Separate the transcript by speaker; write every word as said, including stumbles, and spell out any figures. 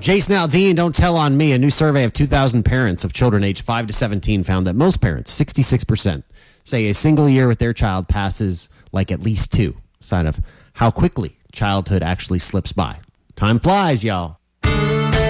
Speaker 1: Jason Aldean, don't tell on me. A new survey of two thousand parents of children aged five to seventeen found that most parents, sixty-six percent, say a single year with their child passes like at least two. Sign of how quickly childhood actually slips by. Time flies, y'all.